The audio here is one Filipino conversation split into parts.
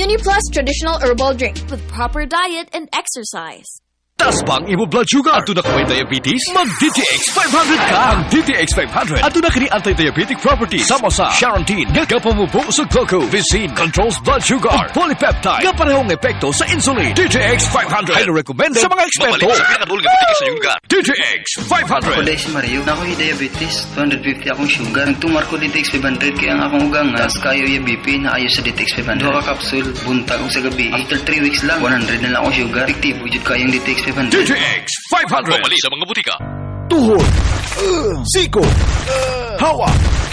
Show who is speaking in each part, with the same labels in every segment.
Speaker 1: UniPlus traditional herbal drink
Speaker 2: with proper diet and exercise.
Speaker 3: Taas bang imo blood sugar? Ato na kung may diabetes? Mag-DTX 500 ka! Ang DTX 500 ato na kini anti-diabetic properties. Sama sa Charantine, gagapumupo sa glucose, Vicine, controls blood sugar, polypeptide, gaparehong epekto sa insulin. DTX 500 highly recommended sa mga eksperto. DTX 500.
Speaker 4: Ako dahil si Mario, na ako'y diabetes. 250 akong sugar. Nagtumar ko DTX 500 kaya ang akong ugangas, kayo yung BP na ayo sa DTX 500. Dua ka kapsul, buntag ko sa gabi. After 3 weeks lang, 100 na lang ako sugar. Efektibo jud kayong DTX 500.
Speaker 3: DTX 500. Pumali sa mga butika.
Speaker 5: Tuhod, siko, hawa,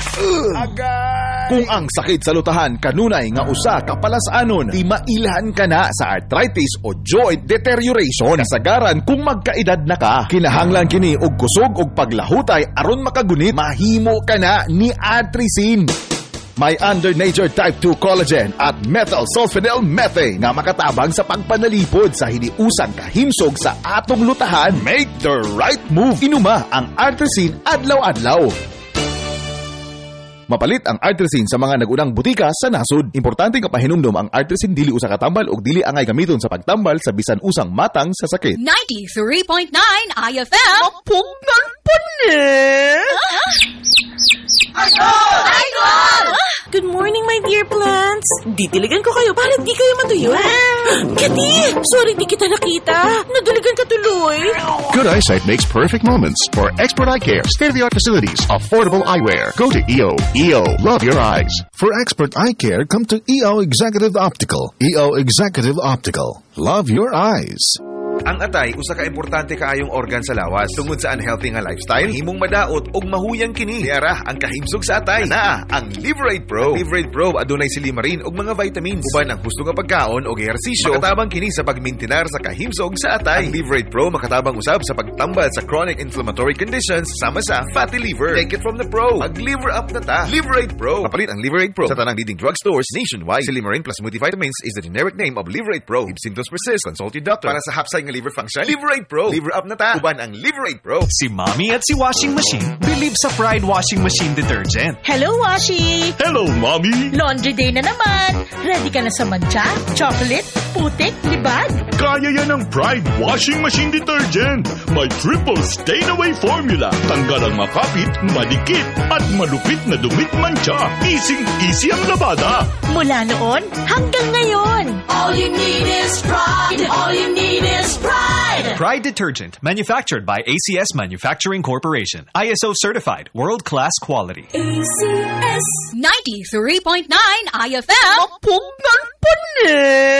Speaker 5: kung ang sakit sa lutahan kanunay nga usa ka palasanon, di mailhan ka na sa arthritis o joint deterioration. Kasagaran kung magkaedad na ka, kinahanglan kini og kusog og paglahutay aron makagunit, mahimo ka na ni Atricin. May under nature type 2 collagen at methyl sulfonyl methane nga makatabang sa pagpanalipod sa hiniusang kahimsog sa atong lutahan. Make the right move. Inuma ang Artresin adlaw-adlaw. Mapalit ang Artresin sa mga nagunang butika sa nasod. Importante nga pahinumdom ang Artresin dili usa ka tambal ug dili angay gamiton sa pagtambal sa bisan usang matang sa sakit.
Speaker 2: 93.9 IFM.
Speaker 6: Pugnan pa ni! Good morning, my dear plants. Didiligan ko kayo para di kayo matuyo. Kati! Sorry di kita nakita. Nadiligan ka tuloy.
Speaker 7: Good eyesight makes perfect moments. For expert eye care, state-of-the-art facilities, affordable eyewear. Go to EO. EO, love your eyes. For expert eye care, come to EO Executive Optical. EO Executive Optical. Love your eyes.
Speaker 8: Ang atay, usa ka importante kaayong organ sa lawas. Tungod sa unhealthy nga lifestyle, himong madaot og mahuyang kini. Diara ang kahimsog sa atay. Naa ang Liverate Pro. Liverate Pro adunay silimarin og mga vitamins. Uban ang husto nga pagkaon og ehersisyo. Makatabang kini sa pagmintinar sa kahimsog sa atay. Ang Liverate Pro makatabang usab sa pagtambal sa chronic inflammatory conditions sama sa fatty liver. Take it from the pro. Mag-liver up na ta. Liverate Pro. Kapalit ang Liverate Pro sa tanang leading drugstores nationwide. Silimarin plus multivitamins is the generic name of Liverate Pro. If symptoms persist, consult your doctor. Para sa hapsay nga liver function, Liverate Pro. Liver up na ta. Uban ang Liverate Pro.
Speaker 9: Si Mommy at si Washing Machine believe sa Pride Washing Machine Detergent.
Speaker 6: Hello, Washi!
Speaker 7: Hello, Mommy!
Speaker 6: Laundry day na naman. Ready ka na sa mancha, chocolate, putik, libag?
Speaker 7: Kaya yan ang Pride Washing Machine Detergent. May triple stain-away formula. Tanggal ang makapit, madikit, at malupit na dumit mancha. Easy ang labada.
Speaker 6: Mula noon hanggang ngayon.
Speaker 2: All you need is pride. All you need is pride.
Speaker 9: Pride Detergent, manufactured by ACS Manufacturing Corporation. ISO certified, world-class quality.
Speaker 2: ACS 93.9 IFM.
Speaker 6: Pugnan pa ni!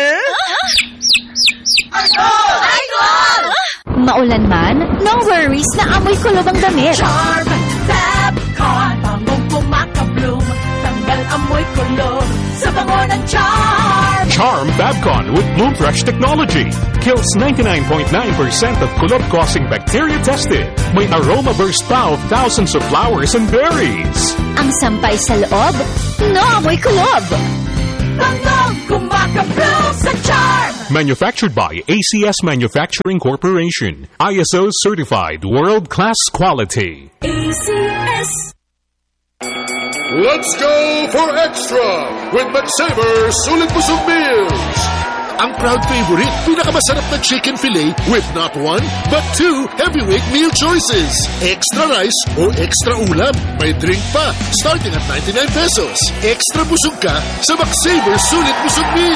Speaker 10: Maulan man, no worries na amoy kulob ang damit.
Speaker 2: Charm Fabcon, bangong pumakabloom, tanggal amoy kulob sa bango ng Charm.
Speaker 7: Charm Babcon with Bloom Fresh technology. Kills 99.9% of kulob-causing bacteria tested. May aroma burst pa of thousands of flowers and berries.
Speaker 10: Ang sampay sa loob, no amoy kulob.
Speaker 2: Bangong pumakabloom sa Charm.
Speaker 7: Manufactured by ACS Manufacturing Corporation. ISO certified world-class quality.
Speaker 2: ACS.
Speaker 11: Let's go for extra with McSaver Sulit Busog Meals. Ang proud favorite, pinakamasarap na chicken fillet with not one, but 2 heavyweight meal choices. Extra rice o extra ulam. May drink pa, starting at 99 pesos. Extra busog ka sa McSaver Sulit Busog Meals.